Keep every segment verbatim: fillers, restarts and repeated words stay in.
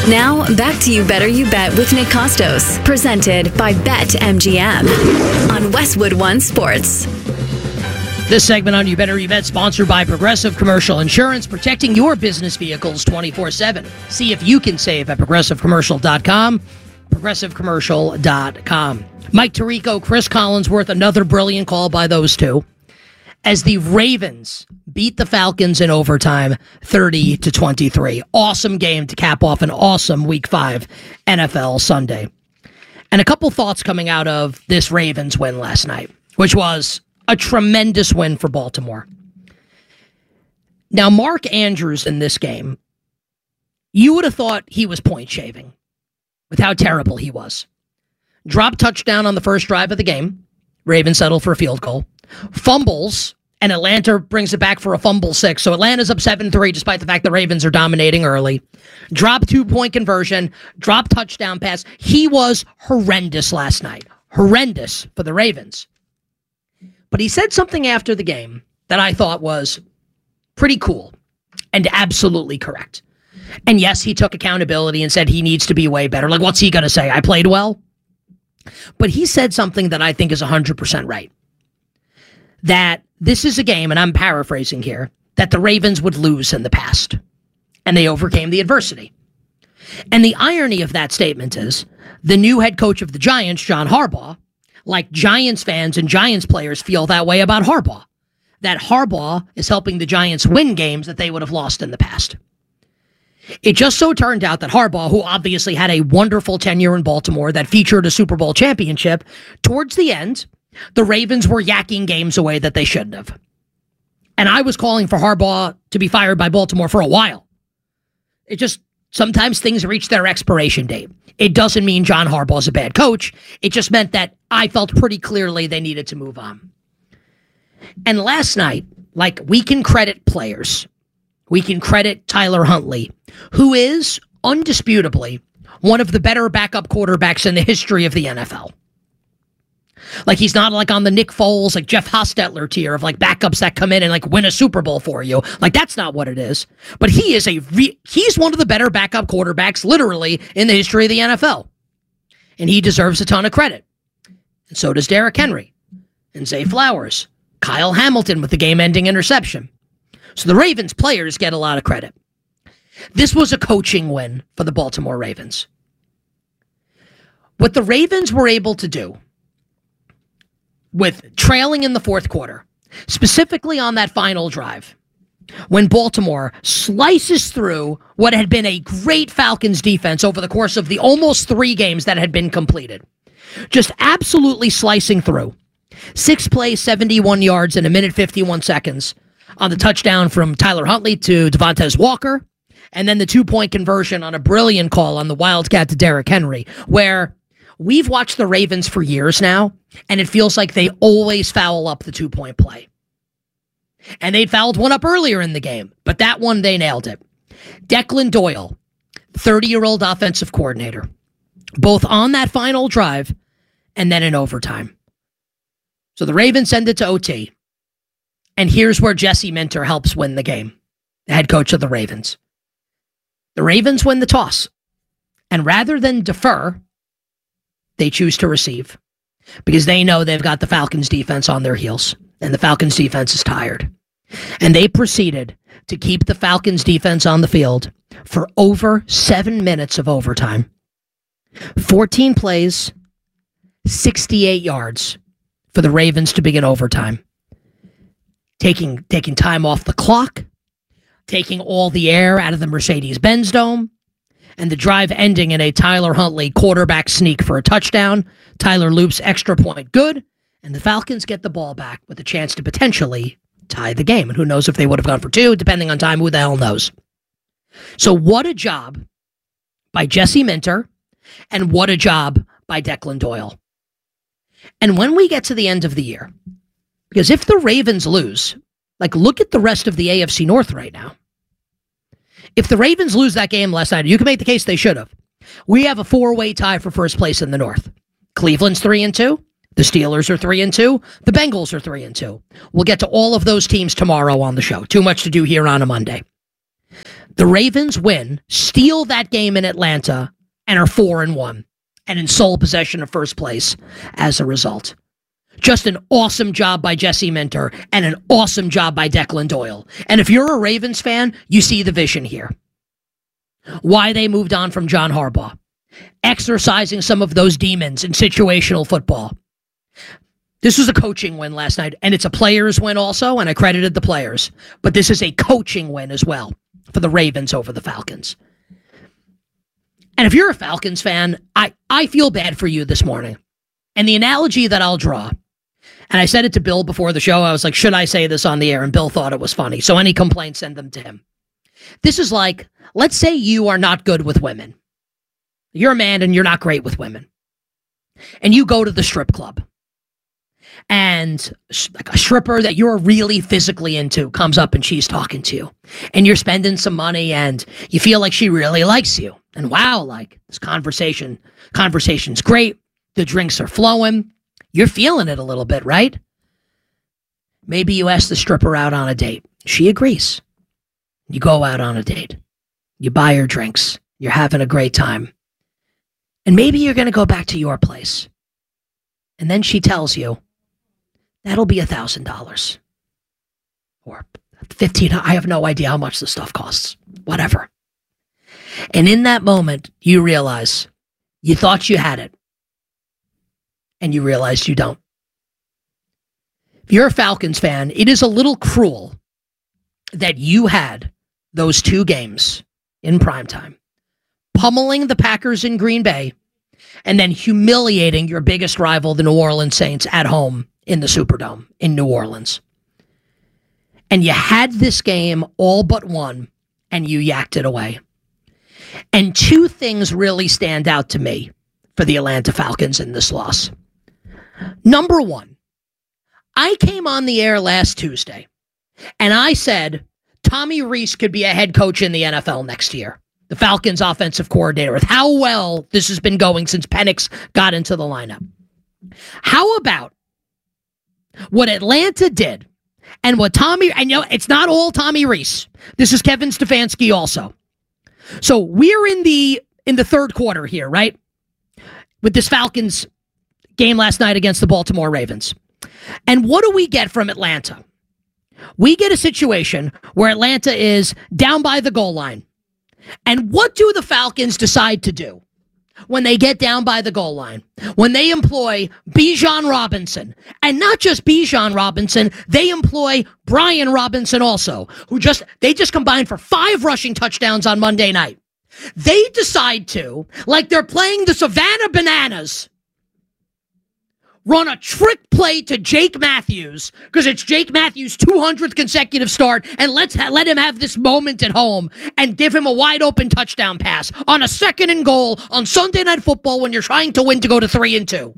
Now, back to You Better You Bet with Nick Costos, presented by BetMGM on Westwood One Sports. This segment on You Better You Bet, sponsored by Progressive Commercial Insurance, protecting your business vehicles twenty-four seven. See if you can save at progressive commercial dot com, progressive commercial dot com. Mike Tirico, Chris Collinsworth, another brilliant call by those two, as the Ravens beat the Falcons in overtime thirty to twenty-three. Awesome game to cap off an awesome Week five N F L Sunday. And a couple thoughts coming out of this Ravens win last night, which was a tremendous win for Baltimore. Now, Mark Andrews in this game, you would have thought he was point shaving with how terrible he was. Drop touchdown on the first drive of the game. Ravens settle for a field goal. Fumbles, and Atlanta brings it back for a fumble six. So Atlanta's up seven three despite the fact the Ravens are dominating early. Drop two-point conversion. Drop touchdown pass. He was horrendous last night. Horrendous for the Ravens. But he said something after the game that I thought was pretty cool and absolutely correct. And yes, he took accountability and said he needs to be way better. Like, what's he going to say? I played well? But he said something that I think is one hundred percent right. That this is a game, and I'm paraphrasing here, that the Ravens would lose in the past. And they overcame the adversity. And the irony of that statement is the new head coach of the Giants, John Harbaugh, like Giants fans and Giants players feel that way about Harbaugh. That Harbaugh is helping the Giants win games that they would have lost in the past. It just so turned out that Harbaugh, who obviously had a wonderful tenure in Baltimore that featured a Super Bowl championship, towards the end, the Ravens were yakking games away that they shouldn't have. And I was calling for Harbaugh to be fired by Baltimore for a while. It just, sometimes things reach their expiration date. It doesn't mean John Harbaugh's a bad coach. It just meant that I felt pretty clearly they needed to move on. And last night, like, we can credit players. We can credit Tyler Huntley, who is undisputably one of the better backup quarterbacks in the history of the N F L. Like, he's not like on the Nick Foles, like Jeff Hostetler tier of like backups that come in and like win a Super Bowl for you. Like, that's not what it is. But he is a re- he's one of the better backup quarterbacks literally in the history of the N F L. And he deserves a ton of credit. And so does Derrick Henry and Zay Flowers, Kyle Hamilton with the game-ending interception. So the Ravens players get a lot of credit. This was a coaching win for the Baltimore Ravens. What the Ravens were able to do with trailing in the fourth quarter, specifically on that final drive, when Baltimore slices through what had been a great Falcons defense over the course of the almost three games that had been completed. Just absolutely slicing through. Six plays, seventy-one yards in a minute, fifty-one seconds on the touchdown from Tyler Huntley to Devontae Walker, and then the two-point conversion on a brilliant call on the Wildcat to Derrick Henry, where we've watched the Ravens for years now, and it feels like they always foul up the two-point play. And they fouled one up earlier in the game, but that one, they nailed it. Declan Doyle, thirty-year-old offensive coordinator, both on that final drive and then in overtime. So the Ravens send it to O T. And here's where Jesse Minter helps win the game, the head coach of the Ravens. The Ravens win the toss. And rather than defer, they choose to receive. Because they know they've got the Falcons defense on their heels. And the Falcons defense is tired. And they proceeded to keep the Falcons defense on the field for over seven minutes of overtime. fourteen plays, sixty-eight yards for the Ravens to begin overtime. Taking, taking time off the clock, taking all the air out of the Mercedes-Benz Dome, and the drive ending in a Tyler Huntley quarterback sneak for a touchdown. Tyler Loop's extra point good, and the Falcons get the ball back with a chance to potentially tie the game. And who knows if they would have gone for two, depending on time, who the hell knows. So what a job by Jesse Minter, and what a job by Declan Doyle. And when we get to the end of the year, because if the Ravens lose, like, look at the rest of the A F C North right now. If the Ravens lose that game last night, you can make the case they should have. We have a four-way tie for first place in the North. Cleveland's three and two. The Steelers are three and two. The Bengals are three and two. We'll get to all of those teams tomorrow on the show. Too much to do here on a Monday. The Ravens win, steal that game in Atlanta, and are four and one, and in sole possession of first place as a result. Just an awesome job by Jesse Minter and an awesome job by Declan Doyle. And if you're a Ravens fan, you see the vision here. Why they moved on from John Harbaugh. Exercising some of those demons in situational football. This was a coaching win last night, and it's a players win also, and I credited the players. But this is a coaching win as well for the Ravens over the Falcons. And if you're a Falcons fan, I, I feel bad for you this morning. And the analogy that I'll draw, and I said it to Bill before the show, I was like, should I say this on the air? And Bill thought it was funny. So any complaints, send them to him. This is like, let's say you are not good with women. You're a man and you're not great with women. And you go to the strip club. And like a stripper that you're really physically into comes up and she's talking to you. And you're spending some money and you feel like she really likes you. And wow, like this conversation, conversation's great. The drinks are flowing. You're feeling it a little bit, right? Maybe you ask the stripper out on a date. She agrees. You go out on a date. You buy her drinks. You're having a great time. And maybe you're going to go back to your place. And then she tells you, that'll be one thousand dollars. Or fifteen dollars. I have no idea how much this stuff costs. Whatever. And in that moment, you realize you thought you had it. And you realize you don't. If you're a Falcons fan, it is a little cruel that you had those two games in primetime, pummeling the Packers in Green Bay, and then humiliating your biggest rival, the New Orleans Saints, at home in the Superdome in New Orleans. And you had this game all but one, and you yacked it away. And two things really stand out to me for the Atlanta Falcons in this loss. Number one, I came on the air last Tuesday, and I said Tommy Rees could be a head coach in the N F L next year. The Falcons offensive coordinator, with how well this has been going since Penix got into the lineup. How about what Atlanta did and what Tommy, and you know, it's not all Tommy Rees. This is Kevin Stefanski also. So we're in the in the third quarter here, right? With this Falcons game last night against the Baltimore Ravens. And what do we get from Atlanta? We get a situation where Atlanta is down by the goal line. And what do the Falcons decide to do when they get down by the goal line? When they employ Bijan Robinson, and not just Bijan Robinson, they employ Brian Robinson also, who just, they just combined for five rushing touchdowns on Monday night. They decide to, like they're playing the Savannah Bananas, run a trick play to Jake Matthews, because it's Jake Matthews' two hundredth consecutive start, and let's ha- let him have this moment at home and give him a wide open touchdown pass on a second and goal on Sunday Night Football when you're trying to win to go to three and two.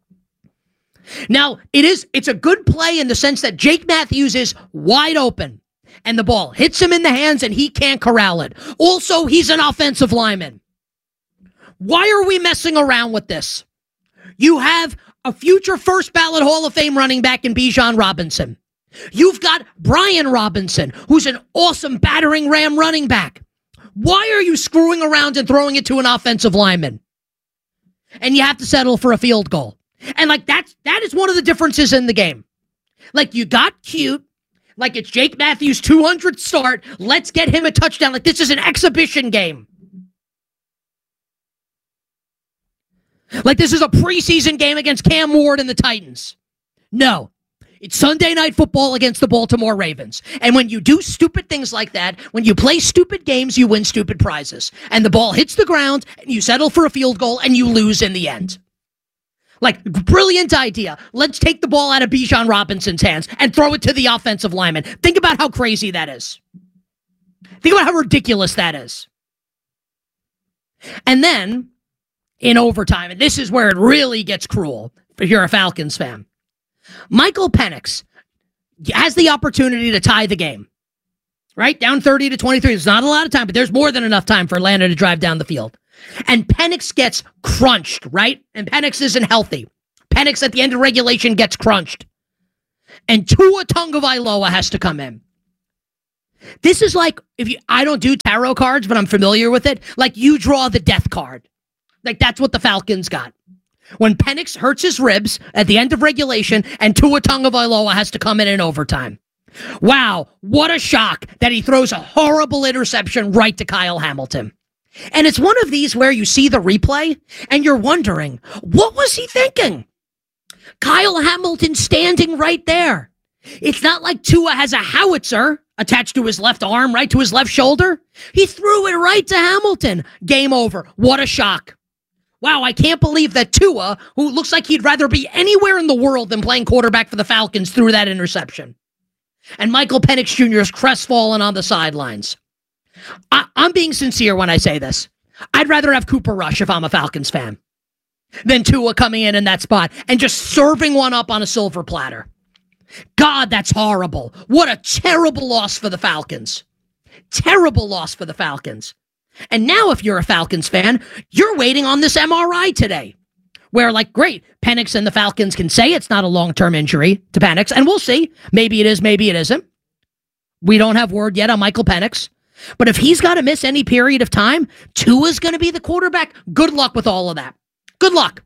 Now, it is it's a good play in the sense that Jake Matthews is wide open, and the ball hits him in the hands and he can't corral it. Also, he's an offensive lineman. Why are we messing around with this? You have a future first ballot Hall of Fame running back in Bijan Robinson. You've got Brian Robinson, who's an awesome battering ram running back. Why are you screwing around and throwing it to an offensive lineman? And you have to settle for a field goal. And like that's that is one of the differences in the game. Like you got cute, like it's Jake Matthews' two hundredth start. Let's get him a touchdown. Like this is an exhibition game. Like this is a preseason game against Cam Ward and the Titans. No, it's Sunday Night Football against the Baltimore Ravens. And when you do stupid things like that, when you play stupid games, you win stupid prizes. And the ball hits the ground, and you settle for a field goal, and you lose in the end. Like, brilliant idea. Let's take the ball out of Bijan Robinson's hands and throw it to the offensive lineman. Think about how crazy that is. Think about how ridiculous that is. And then, in overtime, and this is where it really gets cruel if you're a Falcons fan, Michael Penix has the opportunity to tie the game, right? Down thirty to twenty-three. There's not a lot of time, but there's more than enough time for Atlanta to drive down the field. And Penix gets crunched, right? And Penix isn't healthy. Penix at the end of regulation gets crunched. And Tua Tagovailoa has to come in. This is like, if you, I don't do tarot cards, but I'm familiar with it. Like you draw the death card. Like that's what the Falcons got. When Penix hurts his ribs at the end of regulation and Tua Tagovailoa has to come in in overtime. Wow, what a shock that he throws a horrible interception right to Kyle Hamilton. And it's one of these where you see the replay and you're wondering, what was he thinking? Kyle Hamilton standing right there. It's not like Tua has a howitzer attached to his left arm, right to his left shoulder. He threw it right to Hamilton. Game over. What a shock. Wow, I can't believe that Tua, who looks like he'd rather be anywhere in the world than playing quarterback for the Falcons, threw that interception. And Michael Penix Junior is crestfallen on the sidelines. I- I'm being sincere when I say this. I'd rather have Cooper Rush if I'm a Falcons fan than Tua coming in in that spot and just serving one up on a silver platter. God, that's horrible. What a terrible loss for the Falcons. Terrible loss for the Falcons. And now if you're a Falcons fan, you're waiting on this M R I today. Where, like, great, Penix and the Falcons can say it's not a long-term injury to Penix, and we'll see. Maybe it is, maybe it isn't. We don't have word yet on Michael Penix. But if he's got to miss any period of time, Tua's going to be the quarterback. Good luck with all of that. Good luck.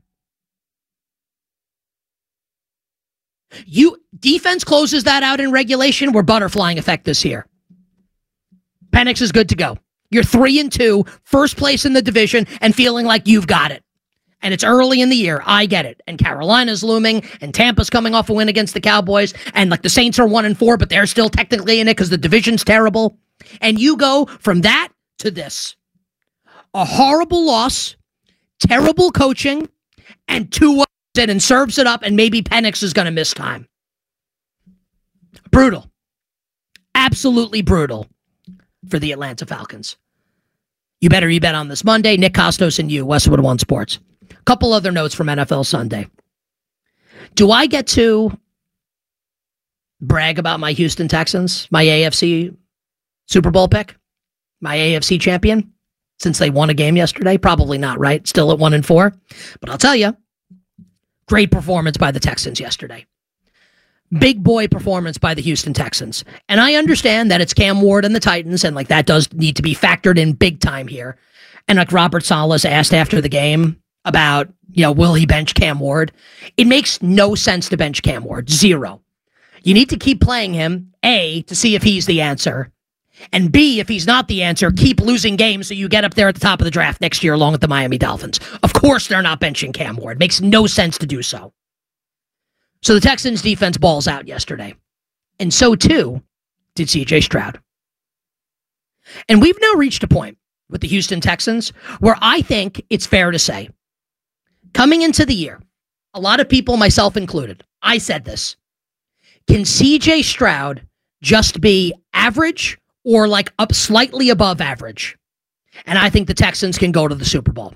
You defense closes that out in regulation. We're butterflying effect this year. Penix is good to go. You're three and two, first place in the division, and feeling like you've got it. And it's early in the year. I get it. And Carolina's looming, and Tampa's coming off a win against the Cowboys, and like the Saints are one and four, but they're still technically in it because the division's terrible. And you go from that to this. A horrible loss, terrible coaching, and Tua it and serves it up, and maybe Penix is going to miss time. Brutal. Absolutely brutal for the Atlanta Falcons. You better you bet on this Monday. Nick Kostos and you, Westwood One Sports. A couple other notes from N F L Sunday. Do I get to brag about my Houston Texans, my A F C Super Bowl pick, my A F C champion, since they won a game yesterday? Probably not, right? Still at one and four. But I'll tell you, great performance by the Texans yesterday. Big boy performance by the Houston Texans. And I understand that it's Cam Ward and the Titans, and like that does need to be factored in big time here. And like Robert Saleh asked after the game about, you know, will he bench Cam Ward? It makes no sense to bench Cam Ward. Zero. You need to keep playing him, A, to see if he's the answer. And B, if he's not the answer, keep losing games so you get up there at the top of the draft next year along with the Miami Dolphins. Of course they're not benching Cam Ward. Makes no sense to do so. So the Texans defense balls out yesterday. And so too did C J Stroud. And we've now reached a point with the Houston Texans where I think it's fair to say, coming into the year, a lot of people, myself included, I said this, can C J Stroud just be average or like up slightly above average? And I think the Texans can go to the Super Bowl.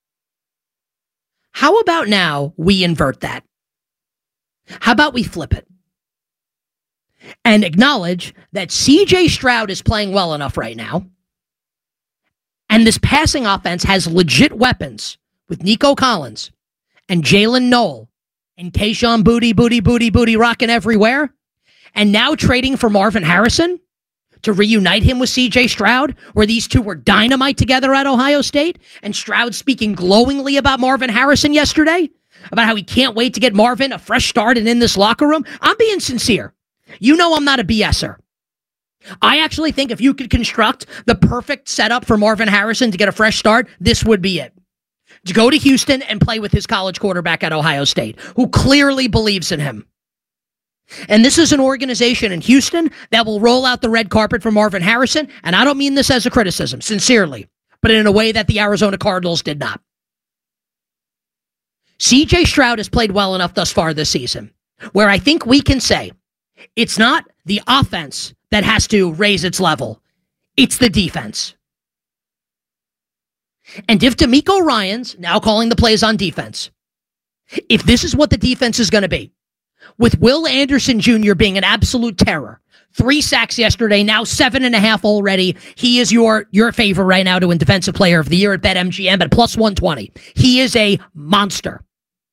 How about now we invert that? How about we flip it? And acknowledge that C J Stroud is playing well enough right now. And this passing offense has legit weapons with Nico Collins and Jalen Noel and Kayshon Booty, Booty, Booty, Booty rocking everywhere. And now trading for Marvin Harrison to reunite him with C J Stroud, where these two were dynamite together at Ohio State, and Stroud speaking glowingly about Marvin Harrison yesterday, about how he can't wait to get Marvin a fresh start and in this locker room. I'm being sincere. You know I'm not a BSer. I actually think if you could construct the perfect setup for Marvin Harrison to get a fresh start, this would be it. To go to Houston and play with his college quarterback at Ohio State, who clearly believes in him. And this is an organization in Houston that will roll out the red carpet for Marvin Harrison, and I don't mean this as a criticism, sincerely, but in a way that the Arizona Cardinals did not. C J Stroud has played well enough thus far this season, where I think we can say it's not the offense that has to raise its level, it's the defense. And if DeMeco Ryans, now calling the plays on defense, if this is what the defense is going to be, with Will Anderson Junior being an absolute terror, three sacks yesterday, now seven and a half already, he is your, your favorite right now to win Defensive Player of the Year at BetMGM at plus one twenty. He is a monster.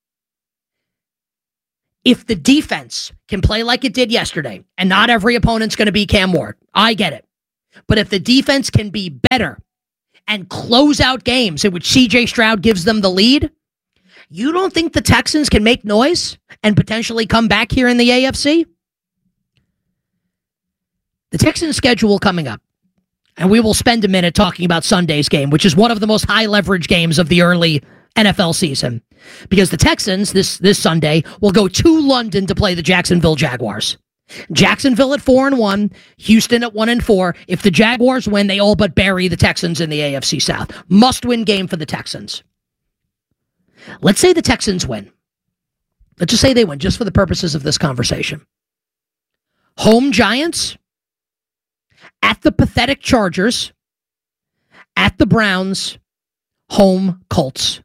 If the defense can play like it did yesterday, and not every opponent's going to be Cam Ward, I get it. But if the defense can be better and close out games in which C J Stroud gives them the lead, you don't think the Texans can make noise and potentially come back here in the A F C? The Texans' schedule coming up, and we will spend a minute talking about Sunday's game, which is one of the most high-leverage games of the early N F L season, because the Texans this, this Sunday will go to London to play the Jacksonville Jaguars. Jacksonville at four and one, Houston at one and four. If the Jaguars win, they all but bury the Texans in the A F C South. Must-win game for the Texans. Let's say the Texans win. Let's just say they win, just for the purposes of this conversation. Home Giants, at the pathetic Chargers, at the Browns, home Colts.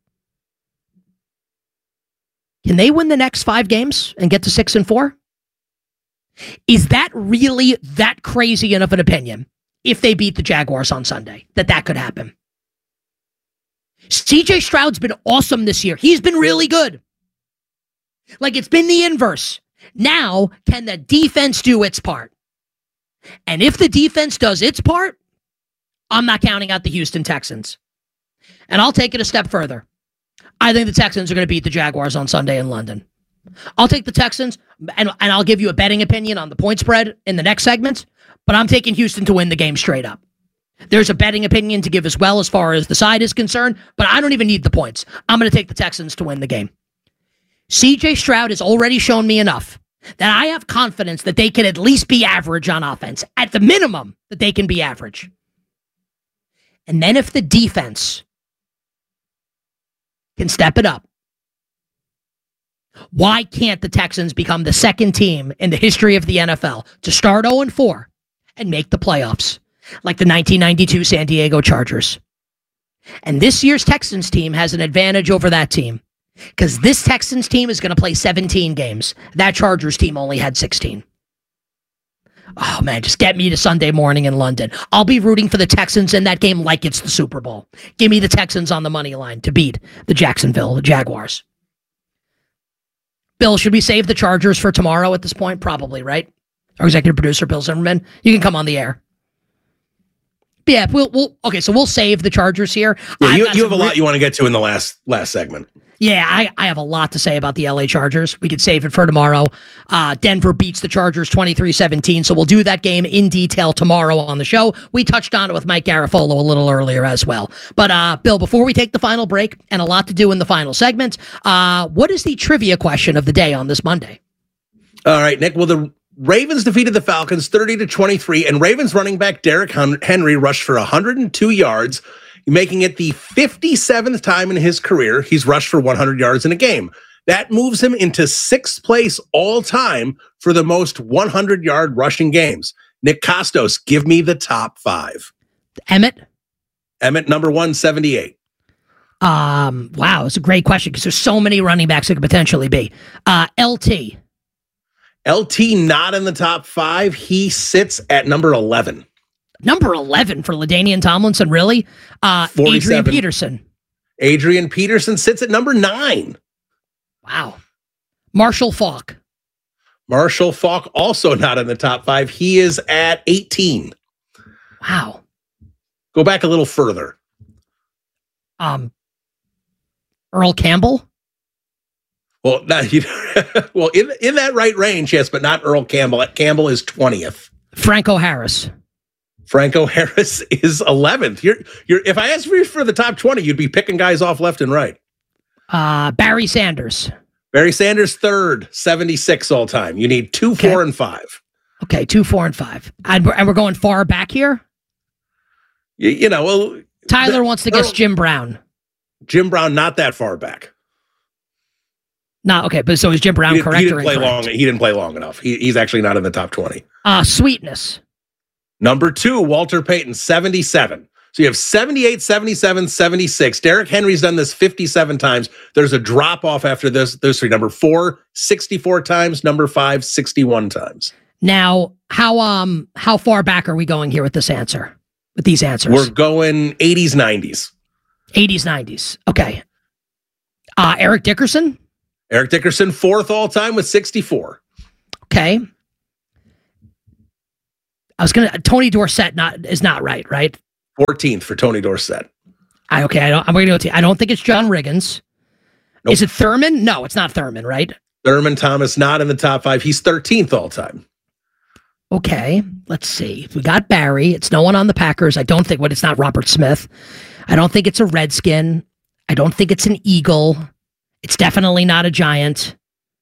Can they win the next five games and get to six and four? Is that really that crazy enough an opinion if they beat the Jaguars on Sunday, that that could happen? C J Stroud's been awesome this year. He's been really good. Like, it's been the inverse. Now, can the defense do its part? And if the defense does its part, I'm not counting out the Houston Texans. And I'll take it a step further. I think the Texans are going to beat the Jaguars on Sunday in London. I'll take the Texans, and, and I'll give you a betting opinion on the point spread in the next segment, but I'm taking Houston to win the game straight up. There's a betting opinion to give as well as far as the side is concerned, but I don't even need the points. I'm going to take the Texans to win the game. C J Stroud has already shown me enough that I have confidence that they can at least be average on offense. At the minimum, that they can be average. And then if the defense can step it up, why can't the Texans become the second team in the history of the N F L to start oh and four and make the playoffs, like the nineteen ninety-two San Diego Chargers? And this year's Texans team has an advantage over that team, because this Texans team is going to play seventeen games. That Chargers team only had sixteen. Oh, man, just get me to Sunday morning in London. I'll be rooting for the Texans in that game like it's the Super Bowl. Give me the Texans on the money line to beat the Jacksonville Jaguars. Bill, should we save the Chargers for tomorrow at this point? Probably, right? Our executive producer, Bill Zimmerman. You can come on the air. Yeah, we'll, we'll okay, so we'll save the Chargers here. Yeah, you, you have a lot re- you want to get to in the last last segment. Yeah, I, I have a lot to say about the L A Chargers. We could save it for tomorrow. Uh, Denver beats the Chargers twenty-three seventeen, so we'll do that game in detail tomorrow on the show. We touched on it with Mike Garafolo a little earlier as well. But, uh, Bill, before we take the final break, and a lot to do in the final segment, uh, what is the trivia question of the day on this Monday? All right, Nick. Well, the Ravens defeated the Falcons thirty to twenty-three, and Ravens running back Derrick Henry rushed for one hundred two yards, making it the fifty-seventh time in his career he's rushed for one hundred yards in a game. That moves him into sixth place all time for the most one hundred-yard rushing games. Nick Kostos, give me the top five. Emmett? Emmett, number one seventy-eight. Um, wow, it's a great question because there's so many running backs it could potentially be. Uh, L T. L T not in the top five. He sits at number eleven. Number eleven for LaDainian Tomlinson, really? Uh, Adrian Peterson. Adrian Peterson sits at number nine. Wow. Marshall Faulk. Marshall Faulk also not in the top five. He is at eighteen. Wow. Go back a little further. Um, Earl Campbell? Well, not, you know, well, in, in that right range, yes, but not Earl Campbell. Campbell is twentieth. Franco Harris. Franco Harris is eleventh. You're, you're, if I asked for you for the top twenty, you'd be picking guys off left and right. Uh, Barry Sanders. Barry Sanders, third, seventy-six all time. You need two, okay. four, and five. Okay, two, four, and five. And we're, and we're going far back here? You, you know, well... Tyler the, wants to guess Jim Brown. Jim Brown, not that far back. No, okay, but so is Jim Brown he correct he didn't or play incorrect? long. He didn't play long enough. He, he's actually not in the top twenty. Uh, Sweetness. Number two, Walter Payton, seventy-seven. So you have seventy-eight, seventy-seven, seventy-six. Derrick Henry's done this fifty-seven times. There's a drop off after this. Those three. Number four, sixty-four times. Number five, sixty-one times. Now, how um how far back are we going here with this answer? With these answers? We're going eighties, nineties. eighties, nineties. Okay. Uh, Eric Dickerson? Eric Dickerson, fourth all time with sixty-four. Okay. I was gonna Tony Dorsett not is not right, right? fourteenth for Tony Dorsett. I, okay, I don't, I'm going to go to. I don't think it's John Riggins. Nope. Is it Thurman? No, it's not Thurman, right? Thurman Thomas not in the top five. He's thirteenth all time. Okay, let's see. We got Barry. It's no one on the Packers. I don't think. What? It's not Robert Smith. I don't think it's a Redskin. I don't think it's an Eagle. It's definitely not a Giant.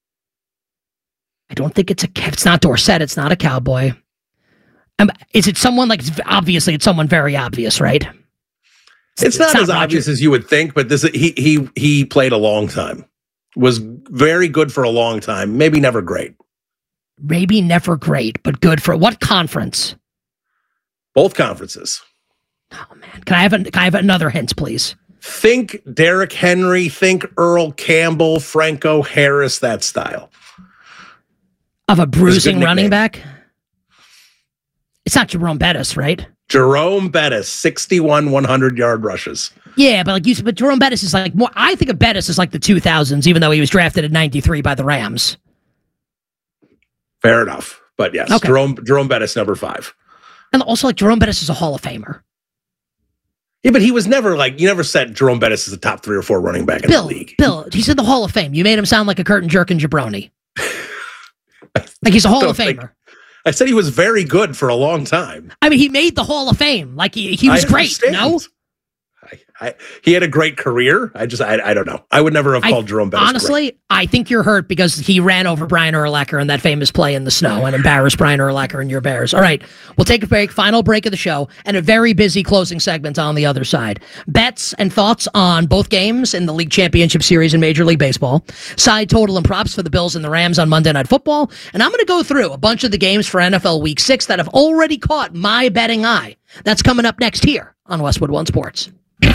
I don't think it's a. It's not Dorsett. It's not a Cowboy. Um, is it someone like? Obviously, it's someone very obvious, right? It's, it's not, not as Roger. obvious as you would think, but this he he he played a long time. Was very good for a long time. Maybe never great. Maybe never great, but good for what conference? Both conferences. Oh man, can I have a, can I have another hint, please? Think Derrick Henry. Think Earl Campbell, Franco Harris. That style of a bruising a running back. It's not Jerome Bettis, right? Jerome Bettis, sixty-one one hundred yard rushes. Yeah, but like you said, but Jerome Bettis is like more. I think of Bettis as like the two thousands, even though he was drafted at ninety-three by the Rams. Fair enough, but yes, okay. Jerome Jerome Bettis, number five, and also like Jerome Bettis is a Hall of Famer. Yeah, but he was never like you never said Jerome Bettis is the top three or four running back in Bill, the league. Bill, he's in the Hall of Fame. You made him sound like a curtain jerking jabroni. Like he's a Hall of Famer. Think, I said he was very good for a long time. I mean, he made the Hall of Fame. Like he, he was I great. Understand. No, I, I, he had a great career. I just, I, I don't know. I would never have called I, Jerome Bettis honestly, great. I think you're hurt because he ran over Brian Urlacher in that famous play in the snow and embarrassed Brian Urlacher and your Bears. All right, we'll take a break. Final break of the show and a very busy closing segment on the other side. Bets and thoughts on both games in the League Championship Series in Major League Baseball. Side total and props for the Bills and the Rams on Monday Night Football. And I'm going to go through a bunch of the games for N F L Week Six that have already caught my betting eye. That's coming up next here on Westwood One Sports.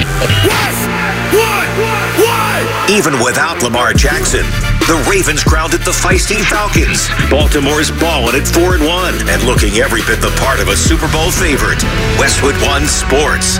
Even without Lamar Jackson, the Ravens grounded the feisty Falcons. Baltimore's balling at four and one and looking every bit the part of a Super Bowl favorite. Westwood One Sports.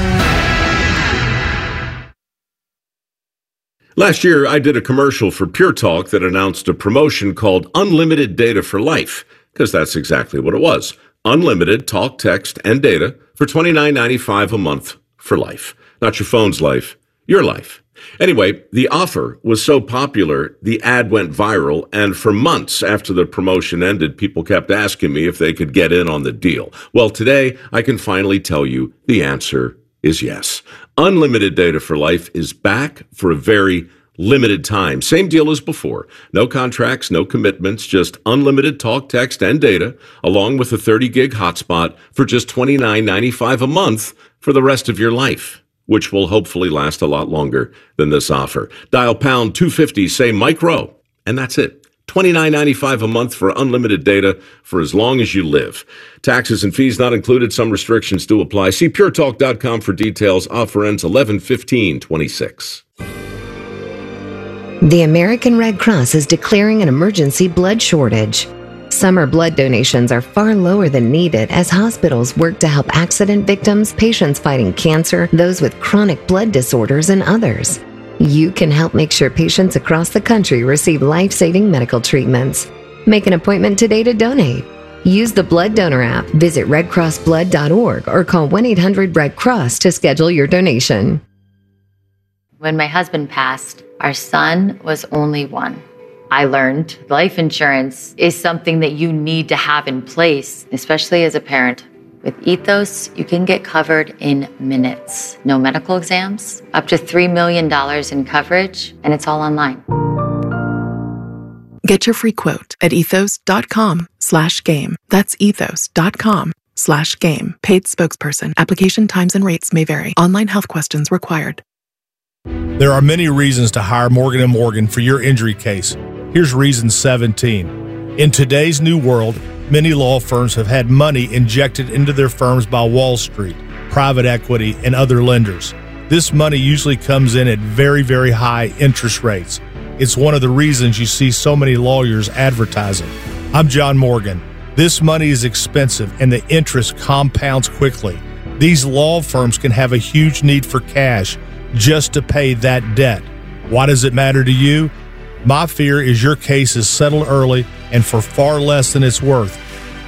Last year, I did a commercial for Pure Talk that announced a promotion called Unlimited Data for Life, because that's exactly what it was. Unlimited talk, text, and data for twenty-nine ninety-five a month for life. Not your phone's life, your life. Anyway, the offer was so popular, the ad went viral, and for months after the promotion ended, people kept asking me if they could get in on the deal. Well, today, I can finally tell you the answer is yes. Unlimited Data for Life is back for a very limited time. Same deal as before. No contracts, no commitments, just unlimited talk, text, and data, along with a thirty gig hotspot for just twenty-nine ninety-five a month for the rest of your life, which will hopefully last a lot longer than this offer. Dial pound two fifty, say micro, and that's it. twenty-nine ninety-five a month for unlimited data for as long as you live. Taxes and fees not included. Some restrictions do apply. See pure talk dot com for details. Offer ends eleven fifteen twenty-six. The American Red Cross is declaring an emergency blood shortage. Summer blood donations are far lower than needed as hospitals work to help accident victims, patients fighting cancer, those with chronic blood disorders, and others. You can help make sure patients across the country receive life-saving medical treatments. Make an appointment today to donate. Use the Blood Donor app, visit red cross blood dot org, or call one eight hundred red cross to schedule your donation. When my husband passed, our son was only one. I learned life insurance is something that you need to have in place, especially as a parent. With Ethos, you can get covered in minutes. No medical exams, up to three million dollars in coverage, and it's all online. Get your free quote at ethos.com slash game. That's ethos.com slash game. Paid spokesperson. Application times and rates may vary. Online health questions required. There are many reasons to hire Morgan and Morgan for your injury case. Here's reason seventeen. In today's new world, many law firms have had money injected into their firms by Wall Street, private equity, and other lenders. This money usually comes in at very, very high interest rates. It's one of the reasons you see so many lawyers advertising. I'm John Morgan. This money is expensive and the interest compounds quickly. These law firms can have a huge need for cash just to pay that debt. Why does it matter to you? My fear is your case is settled early and for far less than it's worth.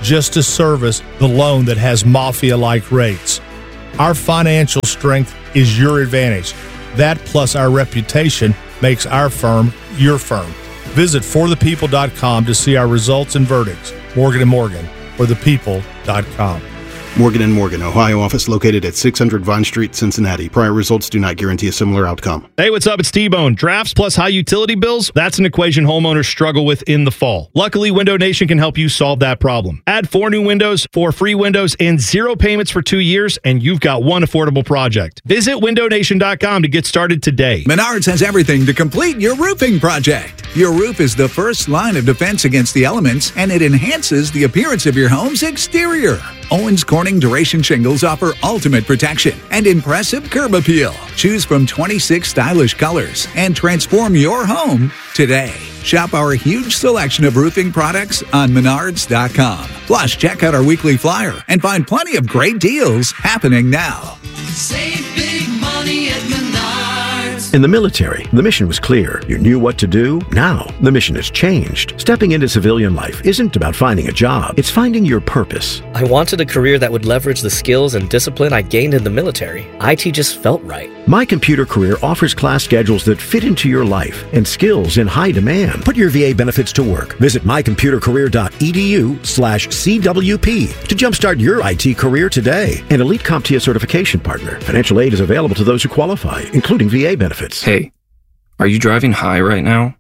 just to service the loan that has mafia-like rates. Our financial strength is your advantage. That plus our reputation makes our firm your firm. Visit for the people dot com to see our results and verdicts. Morgan and Morgan, for the people dot com. Morgan and Morgan, Ohio office located at six hundred Vine Street, Cincinnati. Prior results do not guarantee a similar outcome. Hey, what's up? It's T-Bone. Drafts plus high utility bills, that's an equation homeowners struggle with in the fall. Luckily, Window Nation can help you solve that problem. Add four new windows, four free windows, and zero payments for two years, and you've got one affordable project. Visit window nation dot com to get started today. Menards has everything to complete your roofing project. Your roof is the first line of defense against the elements, and it enhances the appearance of your home's exterior. Owens Corning Duration Shingles offer ultimate protection and impressive curb appeal. Choose from twenty-six stylish colors and transform your home today. Shop our huge selection of roofing products on menards dot com. Plus, check out our weekly flyer and find plenty of great deals happening now. Save big money at Menards. In the military, the mission was clear. You knew what to do. Now, the mission has changed. Stepping into civilian life isn't about finding a job. It's finding your purpose. I wanted a career that would leverage the skills and discipline I gained in the military. I T just felt right. My Computer Career offers class schedules that fit into your life and skills in high demand. Put your V A benefits to work. Visit my computer career dot e d u slash C W P to jumpstart your I T career today. An Elite CompTIA certification partner. Financial aid is available to those who qualify, including V A benefits. Hey, are you driving high right now?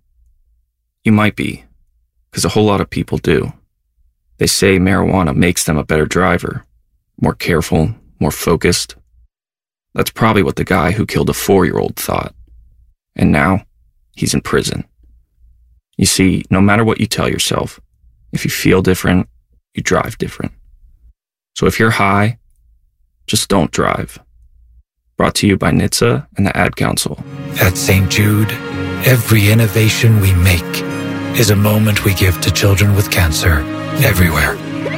You might be, because a whole lot of people do. They say marijuana makes them a better driver, more careful, more focused. That's probably what the guy who killed a four-year-old thought. And now, he's in prison. You see, no matter what you tell yourself, if you feel different, you drive different. So if you're high, just don't drive. Brought to you by N H T S A and the Ad Council. At Saint Jude, every innovation we make is a moment we give to children with cancer everywhere.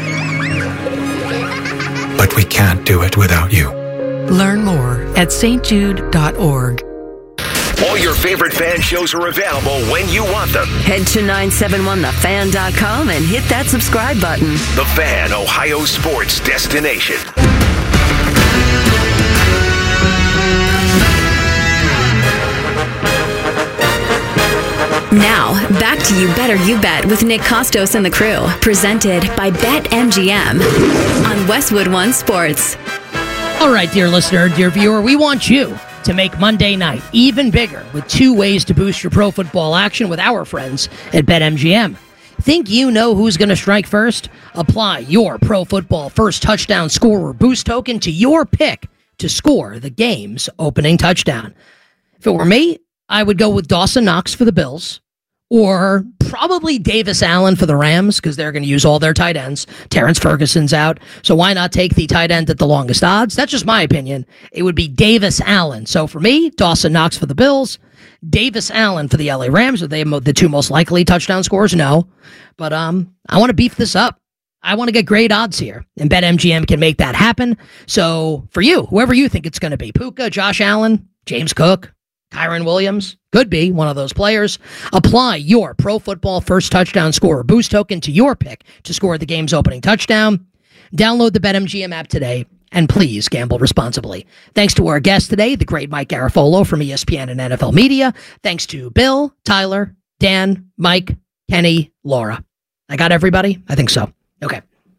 But we can't do it without you. Learn more at s t jude dot org. All your favorite fan shows are available when you want them. Head to nine seven one the fan dot com and hit that subscribe button. The Fan, Ohio sports destination. Now, back to You Better You Bet with Nick Costos and the crew. Presented by BetMGM on Westwood One Sports. All right, dear listener, dear viewer, we want you to make Monday night even bigger with two ways to boost your pro football action with our friends at BetMGM. Think you know who's going to strike first? Apply your pro football first touchdown scorer boost token to your pick to score the game's opening touchdown. If it were me, I would go with Dawson Knox for the Bills, or probably Davis Allen for the Rams, because they're going to use all their tight ends. Terrence Ferguson's out, so why not take the tight end at the longest odds? That's just my opinion. It would be Davis Allen. So for me, Dawson Knox for the Bills, Davis Allen for the L A Rams. Are they the two most likely touchdown scorers? No. But um, I want to beef this up. I want to get great odds here, and BetMGM can make that happen. So for you, whoever you think it's going to be, Puka, Josh Allen, James Cook, Kyron Williams, could be one of those players. Apply your Pro Football First Touchdown Scorer boost token to your pick to score the game's opening touchdown. Download the BetMGM app today, and please gamble responsibly. Thanks to our guest today, the great Mike Garafolo from E S P N and N F L Media. Thanks to Bill, Tyler, Dan, Mike, Kenny, Laura. I got everybody? I think so. Okay.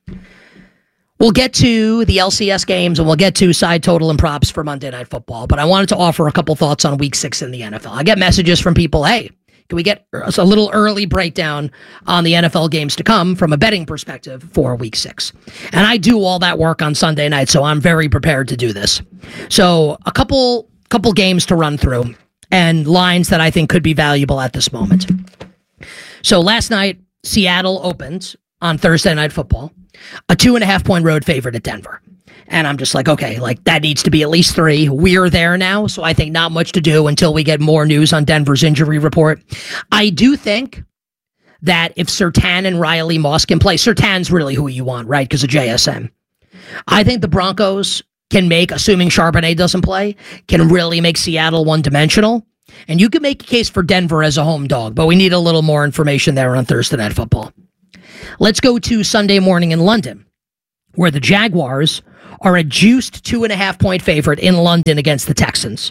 We'll get to the L C S games, and we'll get to side total and props for Monday Night Football, but I wanted to offer a couple thoughts on week six in the N F L. I get messages from people, hey, can we get a little early breakdown on the N F L games to come from a betting perspective for week six? And I do all that work on Sunday night, so I'm very prepared to do this. So a couple, couple games to run through and lines that I think could be valuable at this moment. So last night, Seattle opened on Thursday Night Football, a two and a half point road favorite at Denver. And I'm just like, okay, like that needs to be at least three. We're there now, so I think not much to do until we get more news on Denver's injury report. I do think that if Surtain and Riley Moss can play, Surtain's really who you want, right, because of J S N. I think the Broncos can make, assuming Charbonnet doesn't play, can really make Seattle one-dimensional. And you can make a case for Denver as a home dog, but we need a little more information there on Thursday Night Football. Let's go to Sunday morning in London, where the Jaguars are a juiced two and a half point favorite in London against the Texans.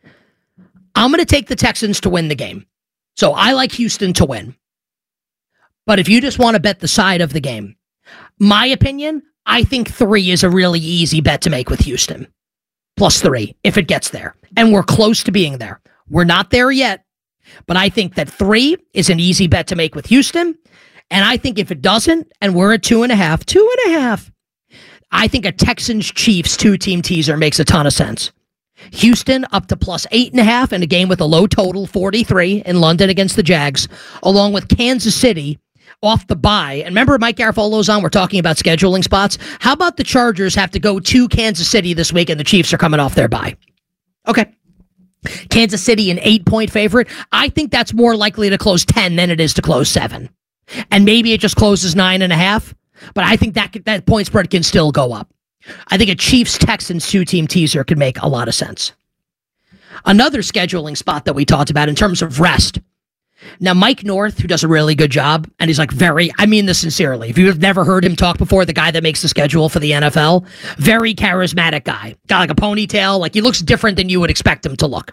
I'm going to take the Texans to win the game. So I like Houston to win. But if you just want to bet the side of the game, my opinion, I think three is a really easy bet to make with Houston. Plus three, if it gets there. And we're close to being there. We're not there yet, but I think that three is an easy bet to make with Houston. And I think if it doesn't, and we're at two and a half, two and a half, I think a Texans-Chiefs two-team teaser makes a ton of sense. Houston up to plus eight and a half in a game with a low total, forty-three in London against the Jags, along with Kansas City off the bye. And remember Mike Garafolo's on, we're talking about scheduling spots. How about the Chargers have to go to Kansas City this week and the Chiefs are coming off their bye? Okay. Kansas City, an eight-point favorite. I think that's more likely to close ten than it is to close seven. And maybe it just closes nine and a half. But I think that that point spread can still go up. I think a Chiefs-Texans two-team teaser could make a lot of sense. Another scheduling spot that we talked about in terms of rest. Now, Mike North, who does a really good job, and he's like very, I mean this sincerely. If you've never heard him talk before, the guy that makes the schedule for the N F L, very charismatic guy. Got like a ponytail, like he looks different than you would expect him to look.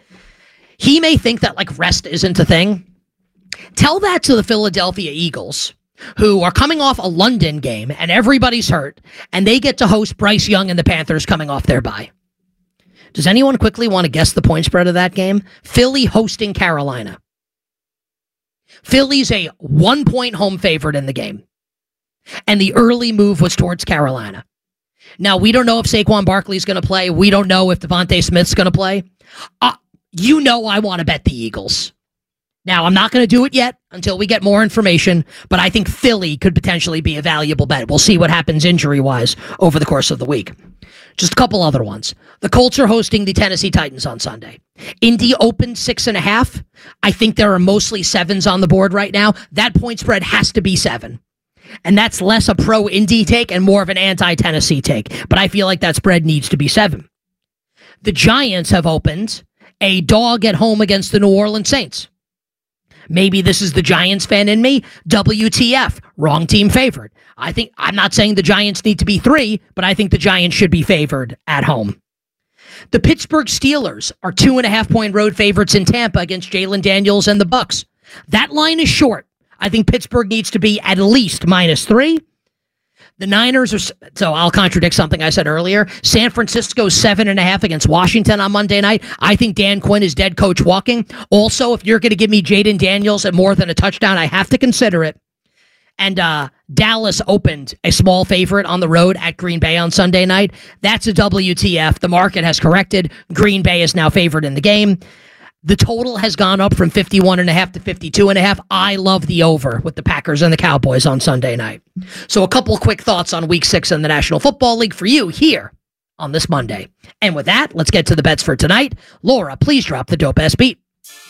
He may think that like rest isn't a thing. Tell that to the Philadelphia Eagles, who are coming off a London game and everybody's hurt, and they get to host Bryce Young and the Panthers coming off their bye. Does anyone quickly want to guess the point spread of that game? Philly hosting Carolina. Philly's a one-point home favorite in the game, and the early move was towards Carolina. Now, we don't know if Saquon Barkley's going to play. We don't know if Devontae Smith's going to play. Uh, you know I want to bet the Eagles. Now, I'm not going to do it yet until we get more information, but I think Philly could potentially be a valuable bet. We'll see what happens injury-wise over the course of the week. Just a couple other ones. The Colts are hosting the Tennessee Titans on Sunday. Indy opened six and a half. I think there are mostly sevens on the board right now. That point spread has to be seven. And that's less a pro-Indy take and more of an anti-Tennessee take. But I feel like that spread needs to be seven. The Giants have opened a dog at home against the New Orleans Saints. Maybe this is the Giants fan in me. W T F, wrong team favored. I think, I'm not saying the Giants need to be three, but I think the Giants should be favored at home. The Pittsburgh Steelers are two and a half point road favorites in Tampa against Jalen Daniels and the Bucks. That line is short. I think Pittsburgh needs to be at least minus three. The Niners are, so I'll contradict something I said earlier. San Francisco seven and a half against Washington on Monday night. I think Dan Quinn is dead coach walking. Also, if you're going to give me Jaden Daniels at more than a touchdown, I have to consider it. And uh, Dallas opened a small favorite on the road at Green Bay on Sunday night. That's a W T F. The market has corrected. Green Bay is now favored in the game. The total has gone up from fifty-one and a half to fifty-two and a half. I love the over with the Packers and the Cowboys on Sunday night. So a couple quick thoughts on week six in the National Football League for you here on this Monday. And with that, let's get to the bets for tonight. Laura, please drop the dope ass beat.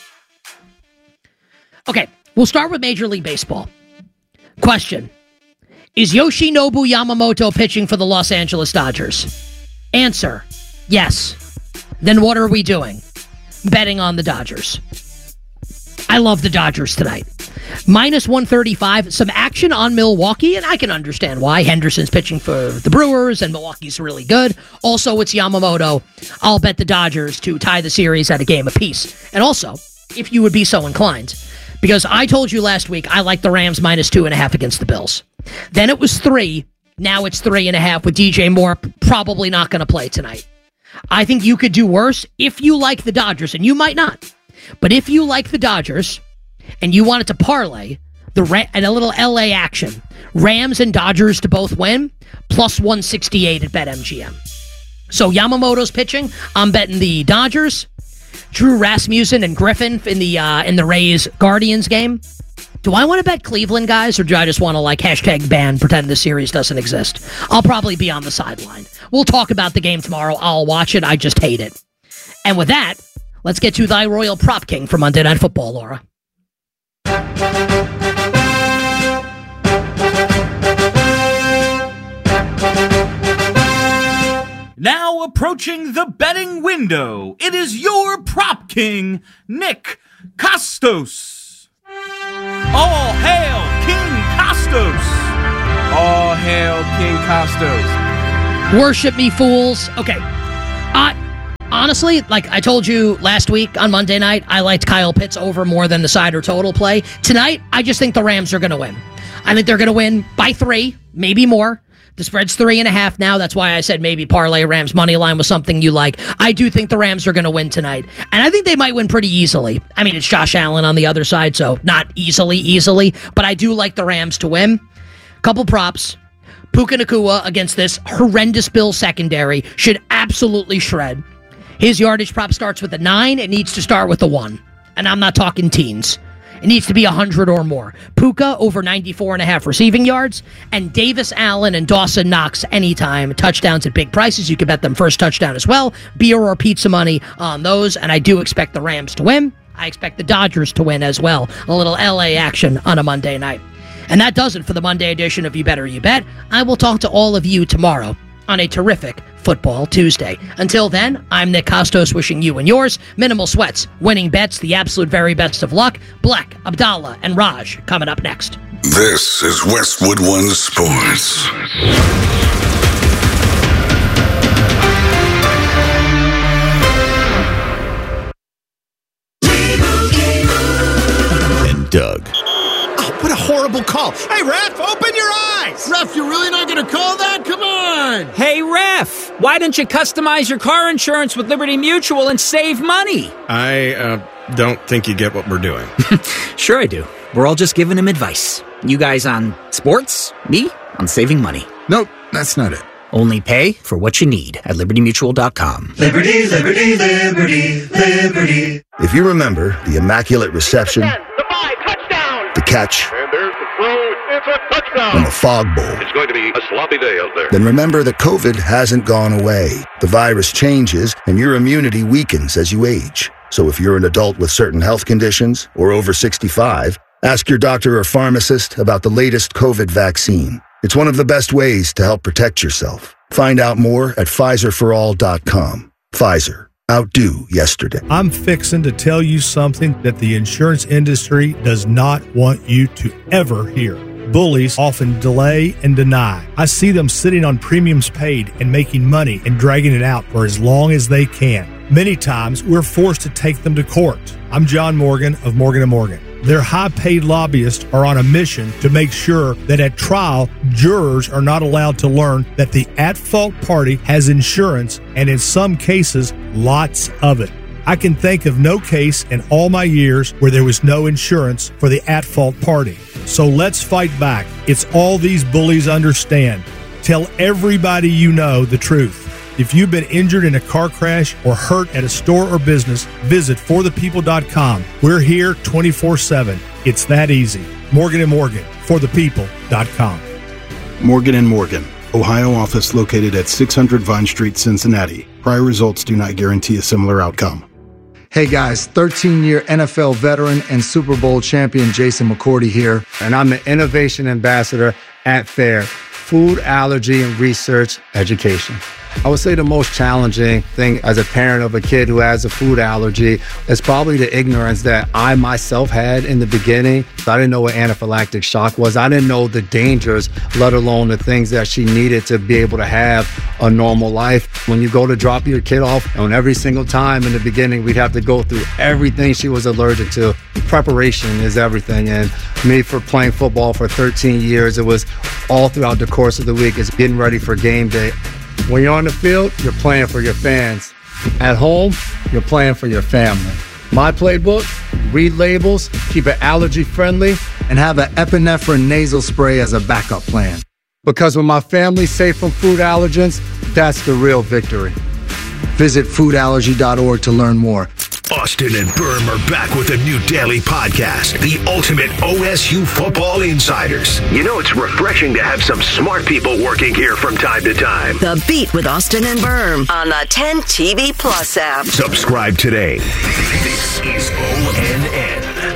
Okay, we'll start with Major League Baseball. Question: is Yoshinobu Yamamoto pitching for the Los Angeles Dodgers? Answer: yes. Then what are we doing? Betting on the Dodgers. I love the Dodgers tonight. Minus one thirty-five. Some action on Milwaukee, and I can understand why. Henderson's pitching for the Brewers, and Milwaukee's really good. Also, it's Yamamoto. I'll bet the Dodgers to tie the series at a game apiece. And also, if you would be so inclined, because I told you last week I like the Rams minus two and a half against the Bills. Then it was three. Now it's three and a half with D J Moore probably not going to play tonight. I think you could do worse if you like the Dodgers, and you might not. But if you like the Dodgers and you wanted to parlay the Ra- and a little L A action, Rams and Dodgers to both win, plus one sixty-eight at BetMGM. So Yamamoto's pitching. I'm betting the Dodgers. Drew Rasmussen and Griffin in the uh, in the Rays Guardians game. Do I want to bet Cleveland, guys, or do I just want to like hashtag ban, pretend the series doesn't exist? I'll probably be on the sideline. We'll talk about the game tomorrow. I'll watch it. I just hate it. And with that, let's get to thy royal prop king for Monday Night Football, Laura. Now approaching the betting window, it is your prop king, Nick Costos. All hail King Costos! Costos. All hail King Costos. Worship me, fools. Okay. Uh, honestly, like I told you last week on Monday night, I liked Kyle Pitts over more than the side or total play. Tonight, I just think the Rams are going to win. I think they're going to win by three, maybe more. The spread's three and a half now. That's why I said maybe parlay Rams money line was something you like. I do think the Rams are going to win tonight. And I think they might win pretty easily. I mean, it's Josh Allen on the other side, so not easily, easily. But I do like the Rams to win. Couple props. Puka Nacua against this horrendous Bills secondary should absolutely shred. His yardage prop starts with a nine. It needs to start with a one. And I'm not talking teens. It needs to be one hundred or more. Puka over ninety-four and a half receiving yards. And Davis Allen and Dawson Knox anytime. Touchdowns at big prices. You can bet them first touchdown as well. Beer or pizza money on those. And I do expect the Rams to win. I expect the Dodgers to win as well. A little L A action on a Monday night. And that does it for the Monday edition of You Better You Bet. I will talk to all of you tomorrow on a terrific Football Tuesday. Until then, I'm Nick Costos wishing you and yours minimal sweats, winning bets, the absolute very best of luck. Black, Abdallah, and Raj coming up next. This is Westwood One Sports. And Doug. What a horrible call. Hey, ref, open your eyes. Ref, you're really not going to call that? Come on. Hey, ref, why don't you customize your car insurance with Liberty Mutual and save money? I uh, don't think you get what we're doing. Sure I do. We're all just giving him advice. You guys on sports, me on saving money. Nope, that's not it. Only pay for what you need at liberty mutual dot com. Liberty, liberty, liberty, liberty. If you remember the Immaculate Reception, the five, touchdown. The catch, and there's the throw. It's a touchdown. and the Fog Bowl, It's going to be a sloppy day out there. then remember that COVID hasn't gone away. The virus changes, and your immunity weakens as you age. So if you're an adult with certain health conditions or over sixty-five, ask your doctor or pharmacist about the latest COVID vaccine. It's one of the best ways to help protect yourself. Find out more at Pfizer for all dot com. Pfizer. Outdo yesterday. I'm fixing to tell you something that the insurance industry does not want you to ever hear. Bullies often delay and deny. I see them sitting on premiums paid and making money and dragging it out for as long as they can. Many times, we're forced to take them to court. I'm John Morgan of Morgan and Morgan. Their high-paid lobbyists are on a mission to make sure that at trial, jurors are not allowed to learn that the at-fault party has insurance, and in some cases, lots of it. I can think of no case in all my years where there was no insurance for the at-fault party. So let's fight back. It's all these bullies understand. Tell everybody you know the truth. If you've been injured in a car crash or hurt at a store or business, visit for the people dot com. We're here twenty-four seven. It's that easy. Morgan and Morgan, for the people dot com. Morgan and Morgan, Ohio office located at six hundred Vine Street, Cincinnati. Prior results do not guarantee a similar outcome. Hey guys, thirteen-year N F L veteran and Super Bowl champion Jason McCourty here, and I'm the Innovation Ambassador at FAIR, Food Allergy and Research Education. I would say the most challenging thing as a parent of a kid who has a food allergy is probably the ignorance that I myself had in the beginning. I didn't know what anaphylactic shock was. I didn't know the dangers, let alone the things that she needed to be able to have a normal life. When you go to drop your kid off, and every single time in the beginning, we'd have to go through everything she was allergic to. Preparation is everything. And me, for playing football for thirteen years, it was all throughout the course of the week. It's getting ready for game day. When you're on the field, you're playing for your fans. At home, you're playing for your family. My playbook, read labels, keep it allergy friendly, and have an epinephrine nasal spray as a backup plan. Because when my family's safe from food allergens, that's the real victory. Visit food allergy dot org to learn more. Austin and Berm are back with a new daily podcast, The Ultimate O S U Football Insiders. You know, it's refreshing to have some smart people working here from time to time. The Beat with Austin and Berm on the ten T V Plus app. Subscribe today. This is O N N.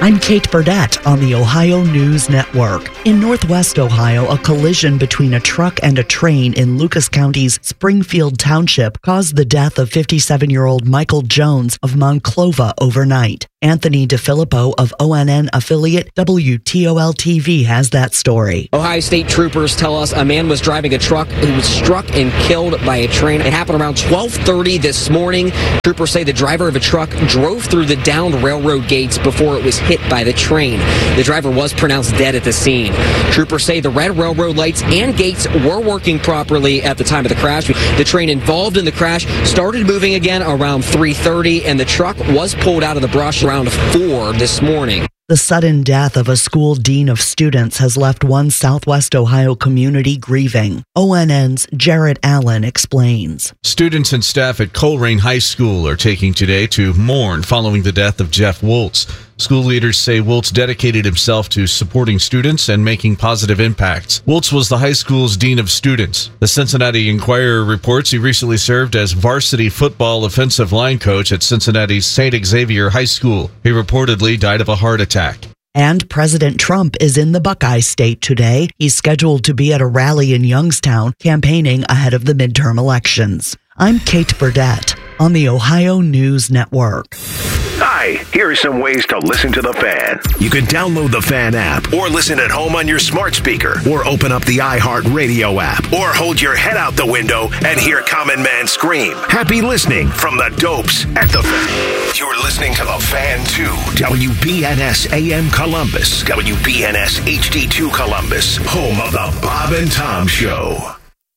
I'm Kate Burdett on the Ohio News Network. In Northwest Ohio, a collision between a truck and a train in Lucas County's Springfield Township caused the death of fifty-seven-year-old Michael Jones of Monclova overnight. Anthony DeFilippo of O N N affiliate W T O L T V has that story. Ohio State troopers tell us a man was driving a truck who was struck and killed by a train. It happened around twelve thirty this morning. Troopers say the driver of a truck drove through the downed railroad gates before it was hit by the train. The driver was pronounced dead at the scene. Troopers say the red railroad lights and gates were working properly at the time of the crash. The train involved in the crash started moving again around three thirty, and the truck was pulled out of the brush around four this morning. The sudden death of a school dean of students has left one Southwest Ohio community grieving. O N N's Jared Allen explains. Students and staff at Colerain High School are taking today to mourn following the death of Jeff Woltz. School leaders say Woltz dedicated himself to supporting students and making positive impacts. Woltz was the high school's dean of students. The Cincinnati Enquirer reports he recently served as varsity football offensive line coach at Cincinnati's Saint Xavier High School. He reportedly died of a heart attack. And President Trump is in the Buckeye State today. He's scheduled to be at a rally in Youngstown, campaigning ahead of the midterm elections. I'm Kate Burdett on the Ohio News Network. Hi, here are some ways to listen to The Fan. You can download the Fan app or listen at home on your smart speaker or open up the iHeartRadio app or hold your head out the window and hear Common Man scream. Happy listening from the Dopes at The Fan. You're listening to The Fan two, W B N S A M Columbus, W B N S H D two Columbus, home of the Bob and Tom Show.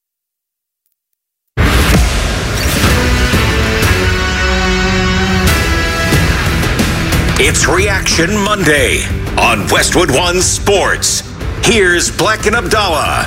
It's Reaction Monday on Westwood One Sports. Here's Black and Abdallah.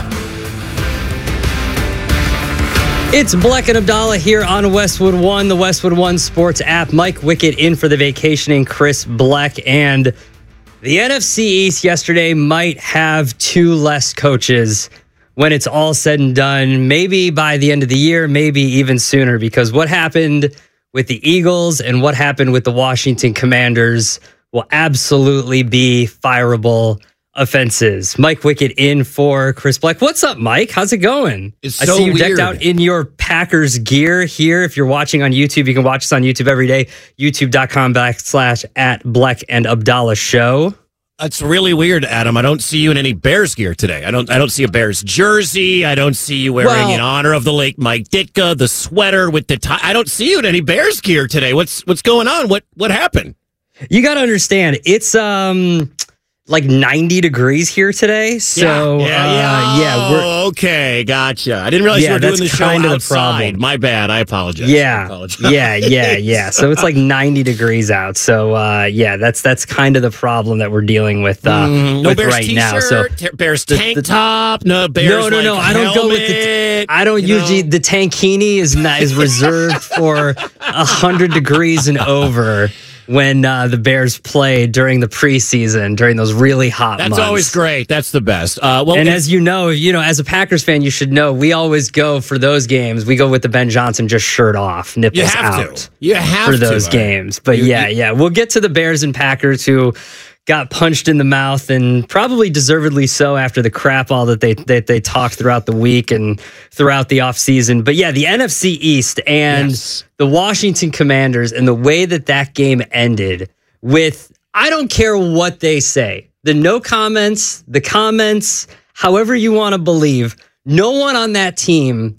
It's Black and Abdallah here on Westwood One, the Westwood One Sports app. Mike Wickett in for the vacationing Chris Black. And the N F C East yesterday might have two less coaches when it's all said and done. Maybe by the end of the year, maybe even sooner, because what happened with the Eagles and what happened with the Washington Commanders will absolutely be fireable offenses. Mike Wickett in for Chris Black. What's up, Mike? How's it going? It's I so see you weird. decked out in your Packers gear here. If you're watching on YouTube, you can watch us on YouTube every day. YouTube.com backslash at Black and Abdallah Show. It's really weird, Adam. I don't see you in any Bears gear today. I don't I don't see a Bears jersey. I don't see you wearing Well- in honor of the late Mike Ditka, the sweater with the tie. I don't see you in any Bears gear today. What's what's going on? What what happened? You got to understand, it's um like ninety degrees here today. So, yeah, yeah, uh, yeah. yeah we're, Oh, okay, gotcha. I didn't realize Yeah, you were doing that's the show kind of the outside. problem. My bad. I apologize. I Yeah, apologize. yeah, yeah, yeah. So it's like ninety degrees out. So uh, yeah, that's that's kind of the problem that we're dealing with, uh, Mm, no with Bears right t-shirt, now. So t- Bears the- tank the- top, no Bears. no, no, no. like, I don't go with the. helmet, I don't you usually. know? The tankini is not is reserved for a hundred degrees and over when uh, the Bears play during the preseason during those really hot That's months. always great. That's the best. Uh, well, and if- as you know, you know, as a Packers fan, you should know we always go for those games. We go with the Ben Johnson just shirt off, nipples You have out to. You have for to. those uh, games. But you- yeah, you- yeah, we'll get to the Bears and Packers who got punched in the mouth and probably deservedly so after the crap all that they that they talked throughout the week and throughout the offseason. But yeah, the N F C East and Yes. the Washington Commanders and the way that that game ended with, I don't care what they say, the no comments, the comments, however you want to believe, no one on that team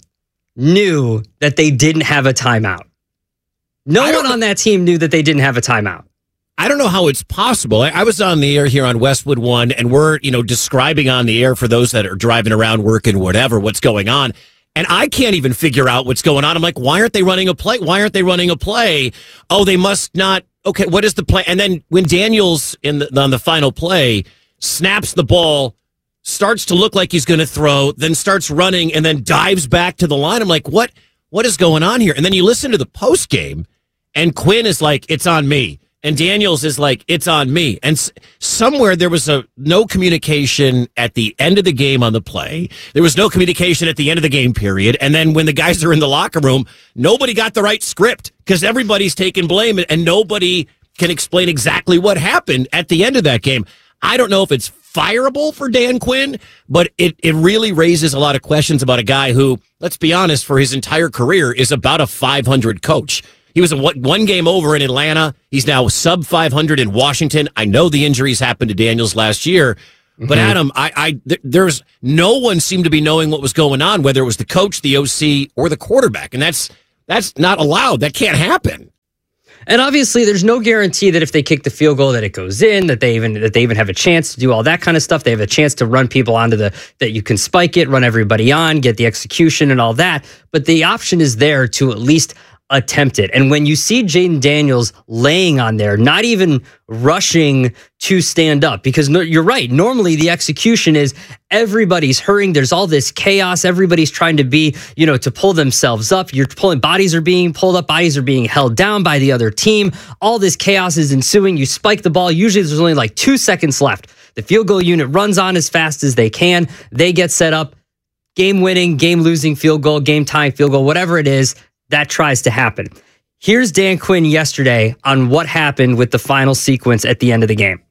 knew that they didn't have a timeout. No one on that team knew that they didn't have a timeout. I don't know how it's possible. I, I was on the air here on Westwood One, and we're, you know, describing on the air for those that are driving around, working, whatever, what's going on. And I can't even figure out what's going on. I'm like, why aren't they running a play? Why aren't they running a play? Oh, they must not. Okay, what is the play? And then when Daniels in the, on the final play snaps the ball, starts to look like he's going to throw, then starts running, and then dives back to the line. I'm like, what? What is going on here? And then you listen to the post game, and Quinn is like, it's on me. And Daniels is like, it's on me. And s- somewhere there was a no communication at the end of the game on the play. There was no communication at the end of the game period. And then when the guys are in the locker room, nobody got the right script because everybody's taking blame and nobody can explain exactly what happened at the end of that game. I don't know if it's fireable for Dan Quinn, but it, it really raises a lot of questions about a guy who, let's be honest, for his entire career is about a five hundred coach. He was a one game over in Atlanta. He's now sub five hundred in Washington. I know the injuries happened to Daniels last year, but mm-hmm. Adam, I, I th- there's no one seemed to be knowing what was going on, whether it was the coach, the O C, or the quarterback, and that's that's not allowed. That can't happen. And obviously, there's no guarantee that if they kick the field goal, that it goes in, that they even that they even have a chance to do all that kind of stuff. They have a chance to run people onto the that you can spike it, run everybody on, get the execution and all that. But the option is there to at least attempt it. And when you see Jayden Daniels laying on there, not even rushing to stand up, because no, you're right. Normally the execution is everybody's hurrying. There's all this chaos. Everybody's trying to be, you know, to pull themselves up. You're pulling, bodies are being pulled up. Bodies are being held down by the other team. All this chaos is ensuing. You spike the ball. Usually there's only like two seconds left. The field goal unit runs on as fast as they can. They get set up. Game winning, game losing field goal, game tying field goal, whatever it is, that tries to happen. Here's Dan Quinn yesterday on what happened with the final sequence at the end of the game.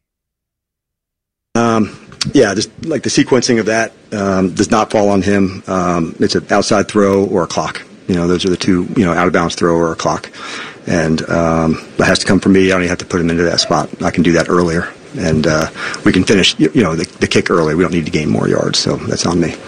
Um, yeah, just like the sequencing of that um, does not fall on him. Um, it's an outside throw or a clock. You know, those are the two, you know, out of bounds throw or a clock. And um, that has to come from me. I don't even have to put him into that spot. I can do that earlier. And uh, we can finish, you know, the, the kick early. We don't need to gain more yards. So that's on me.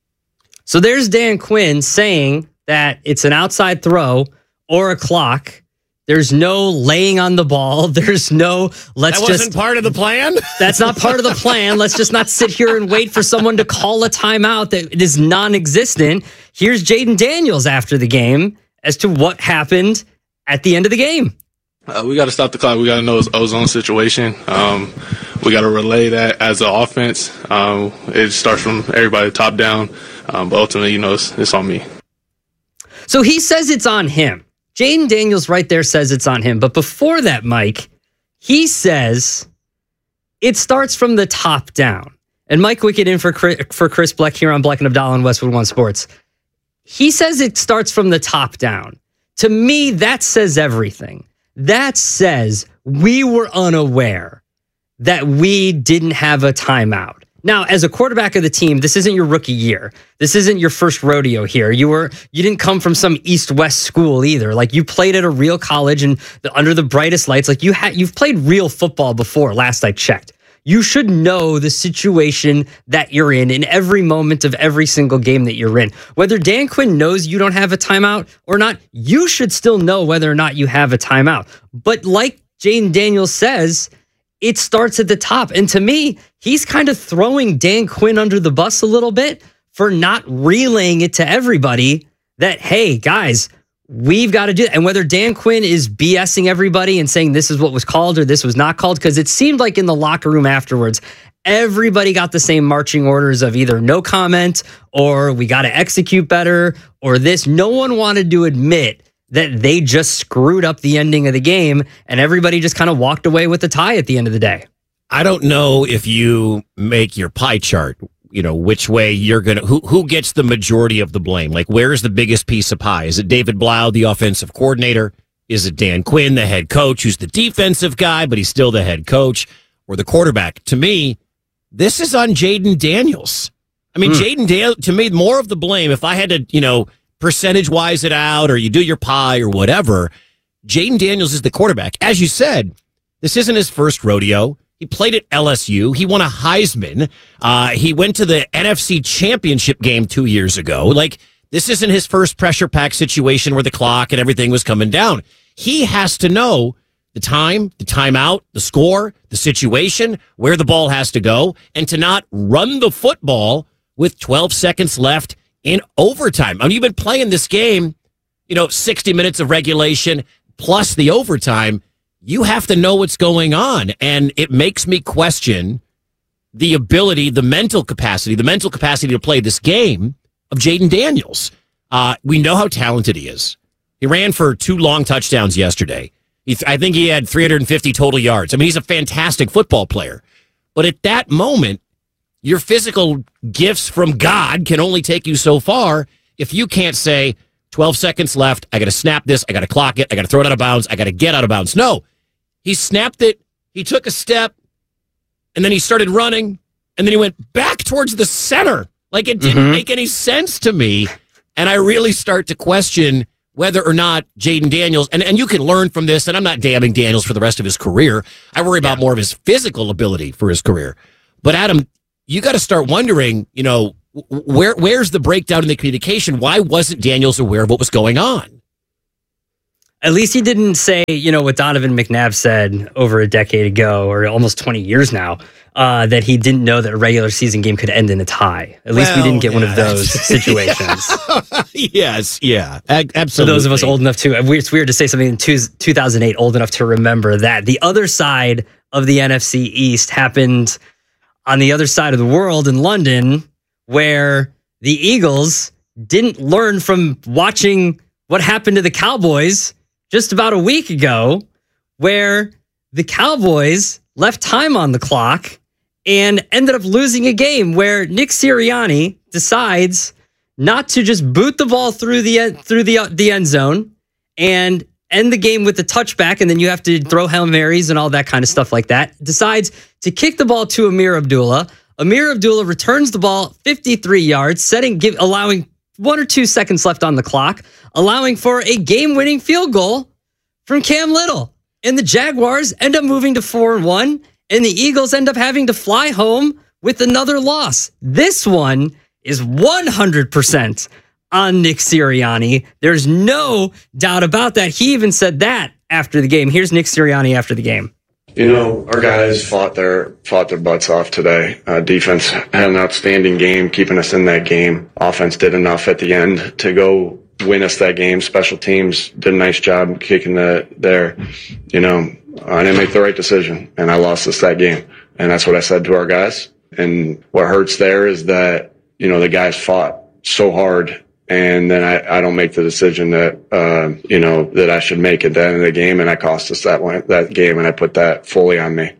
So there's Dan Quinn saying that it's an outside throw or a clock. There's no laying on the ball. There's no, let's that just... wasn't part of the plan? That's not part of the plan. Let's just not sit here and wait for someone to call a timeout that is non-existent. Here's Jayden Daniels after the game as to what happened at the end of the game. Uh, we got to stop the clock. We got to know it's ozone situation. Um, we got to relay that as an offense. Um, it starts from everybody top down. Um, but ultimately, you know, it's, it's on me. So he says it's on him. Jayden Daniels right there says it's on him. But before that, Mike, he says it starts from the top down. And Mike Wickett in for Chris, for Chris Bleck here on Bleck and Abdallah on Westwood One Sports. He says it starts from the top down. To me, that says everything. That says we were unaware that we didn't have a timeout. Now, as a quarterback of the team, this isn't your rookie year. This isn't your first rodeo here. You were you didn't come from some East-West school either. Like, you played at a real college and the, under the brightest lights. Like, you had you've played real football before, last I checked. You should know the situation that you're in in every moment of every single game that you're in. Whether Dan Quinn knows you don't have a timeout or not, you should still know whether or not you have a timeout. But like Jayden Daniels says, it starts at the top. And to me, he's kind of throwing Dan Quinn under the bus a little bit for not relaying it to everybody that, hey, guys, we've got to do that. And whether Dan Quinn is BSing everybody and saying this is what was called or this was not called, because it seemed like in the locker room afterwards, everybody got the same marching orders of either no comment or we got to execute better or this. No one wanted to admit that they just screwed up the ending of the game, and everybody just kind of walked away with the tie at the end of the day. I don't know if you make your pie chart, you know, which way you're going to, who who gets the majority of the blame? Like, where's the biggest piece of pie? Is it David Blau, the offensive coordinator? Is it Dan Quinn, the head coach, who's the defensive guy, but he's still the head coach? Or the quarterback? To me, this is on Jayden Daniels. I mean, hmm. Jayden Daniels, to me, more of the blame, if I had to, you know, percentage-wise it out, or you do your pie or whatever, Jayden Daniels is the quarterback. As you said, this isn't his first rodeo. He played at L S U. He won a Heisman. Uh, he went to the N F C Championship game two years ago. Like, this isn't his first pressure-pack situation where the clock and everything was coming down. He has to know the time, the timeout, the score, the situation, where the ball has to go, and to not run the football with twelve seconds left in overtime. I mean, you've been playing this game, you know, sixty minutes of regulation plus the overtime. You have to know what's going on. And it makes me question the ability, the mental capacity, the mental capacity to play this game of Jayden Daniels. Uh, we know how talented he is. He ran for two long touchdowns yesterday. He, I think he had three hundred fifty total yards. I mean, he's a fantastic football player. But at that moment, your physical gifts from God can only take you so far if you can't say, twelve seconds left, I got to snap this, I got to clock it, I got to throw it out of bounds, I got to get out of bounds. No, He snapped it. He took a step, and then he started running, and then he went back towards the center. Like, it didn't mm-hmm. make any sense to me. And I really start to question whether or not Jayden Daniels, and, and you can learn from this, and I'm not damning Daniels for the rest of his career. I worry about more of his physical ability for his career. But, Adam, you got to start wondering, you know, where where's the breakdown in the communication? Why wasn't Daniels aware of what was going on? At least he didn't say, you know, what Donovan McNabb said over a decade ago, or almost twenty years now, uh, that he didn't know that a regular season game could end in a tie. At least well, we didn't get yeah, one of those situations. Yes, yeah, absolutely. For those of us old enough to, it's weird to say something in two thousand eight, old enough to remember that. The other side of the N F C East happened on the other side of the world in London, where the Eagles didn't learn from watching what happened to the Cowboys just about a week ago, where the Cowboys left time on the clock and ended up losing a game where Nick Sirianni decides not to just boot the ball through the through the the end zone and end the game with the touchback, and then you have to throw Hail Marys and all that kind of stuff like that. Decides to kick the ball to Amir Abdullah. Amir Abdullah returns the ball fifty-three yards, setting give, allowing one or two seconds left on the clock, allowing for a game-winning field goal from Cam Little. And the Jaguars end up moving to four and one, and the Eagles end up having to fly home with another loss. This one is one hundred percent on Nick Sirianni. There's no doubt about that. He even said that after the game. Here's Nick Sirianni after the game. You know, our guys fought their fought their butts off today. Uh, defense had an outstanding game, keeping us in that game. Offense did enough at the end to go win us that game. Special teams did a nice job kicking the there. You know, I didn't make the right decision, and I lost us that game. And that's what I said to our guys. And what hurts there is that, you know, the guys fought so hard, and then I, I don't make the decision that, uh, you know, that I should make at the end of the game, and I cost us that one, that game, and I put that fully on me.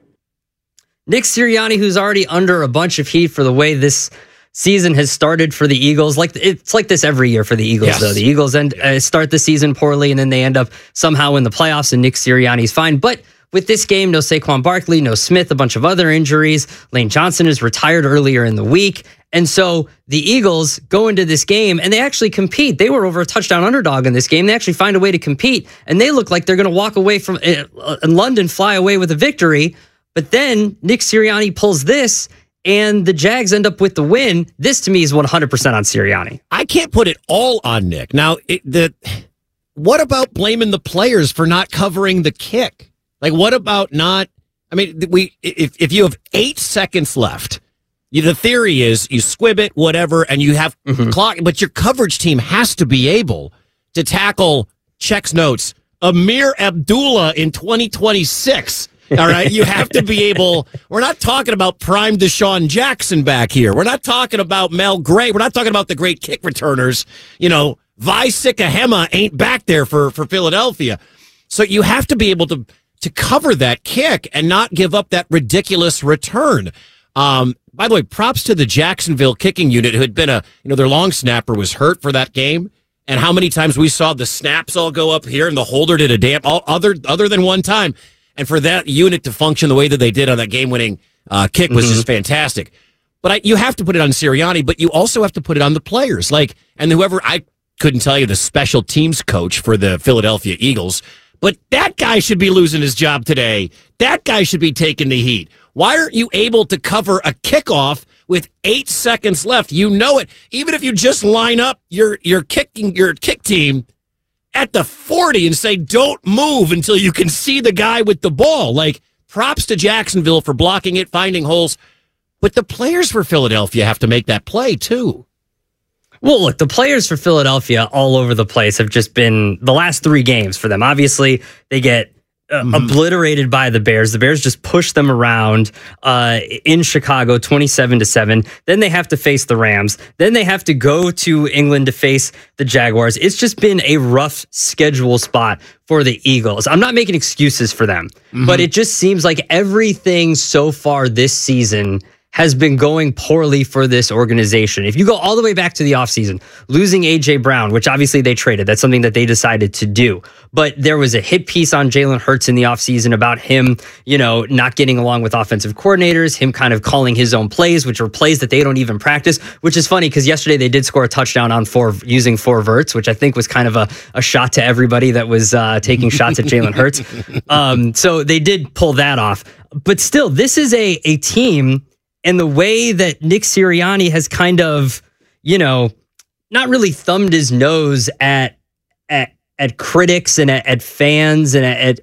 Nick Sirianni, who's already under a bunch of heat for the way this season has started for the Eagles. Like it's like this every year for the Eagles, yes. though. The Eagles end, uh, start the season poorly, and then they end up somehow in the playoffs, and Nick Sirianni's fine. But with this game, no Saquon Barkley, no Smith, a bunch of other injuries. Lane Johnson is retired earlier in the week. And so the Eagles go into this game and they actually compete. They were over a touchdown underdog in this game. They actually find a way to compete, and they look like they're going to walk away from uh, in London, fly away with a victory. But then Nick Sirianni pulls this, and the Jags end up with the win. This to me is one hundred percent on Sirianni. I can't put it all on Nick. Now, it, the what about blaming the players for not covering the kick? Like, what about not? I mean, we if if you have eight seconds left. You, the theory is you squib it, whatever, and you have mm-hmm. clock, but your coverage team has to be able to tackle, checks notes, Amir Abdullah in twenty twenty-six. All right, you have to be able. We're not talking about prime Deshaun Jackson back here. We're not talking about Mel Gray. We're not talking about the great kick returners. You know, Vi Sikahema ain't back there for, for Philadelphia. So you have to be able to to cover that kick and not give up that ridiculous return. Um, by the way, props to the Jacksonville kicking unit, who had been a, you know, their long snapper was hurt for that game. And how many times we saw the snaps all go up here and the holder did a damn, all other, other than one time. And for that unit to function the way that they did on that game winning, uh, kick was mm-hmm. just fantastic. But I, you have to put it on Sirianni, but you also have to put it on the players. Like, and whoever, I couldn't tell you the special teams coach for the Philadelphia Eagles, but that guy should be losing his job today. That guy should be taking the heat. Why aren't you able to cover a kickoff with eight seconds left? You know it. Even if you just line up your your kicking your kick team at the forty and say, don't move until you can see the guy with the ball. Like, props to Jacksonville for blocking it, finding holes. But the players for Philadelphia have to make that play, too. Well, look, the players for Philadelphia all over the place have just been the last three games for them. Obviously, they get uh, mm-hmm. obliterated by the Bears. The Bears just push them around uh, in Chicago, twenty-seven to seven. Then they have to face the Rams. Then they have to go to England to face the Jaguars. It's just been a rough schedule spot for the Eagles. I'm not making excuses for them, mm-hmm. but it just seems like everything so far this season has been going poorly for this organization. If you go all the way back to the offseason, losing A J Brown, which obviously they traded, that's something that they decided to do. But there was a hit piece on Jalen Hurts in the offseason about him, you know, not getting along with offensive coordinators, him kind of calling his own plays, which are plays that they don't even practice, which is funny because yesterday they did score a touchdown on four using four verts, which I think was kind of a, a shot to everybody that was uh, taking shots at Jalen Hurts. Um, so they did pull that off. But still, this is a a team. And the way that Nick Sirianni has kind of, you know, not really thumbed his nose at at, at critics and at, at fans and at,